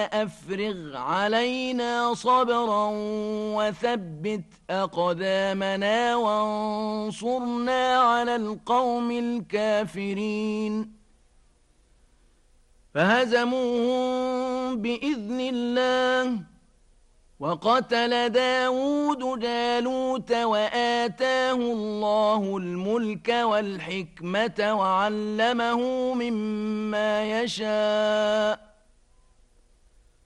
أفرغ علينا صبرا وثبت أقدامنا وانصرنا على القوم الكافرين فهزموهم بإذن الله وقتل داود جالوت وآتاه الله الملك والحكمة وعلمه مما يشاء